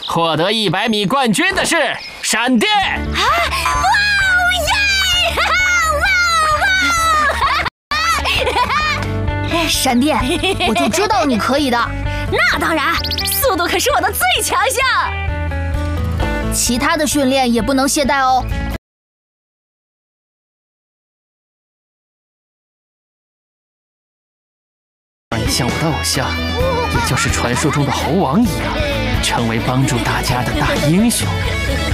获得100米冠军的是闪电。 哇哦耶！哇！ 闪电，我就知道你可以的。 那当然，速度可是我的最强项。 其他的训练也不能懈怠哦。 让你像我的偶像，也就是传说中的猴王一样，成为帮助大家的大英雄。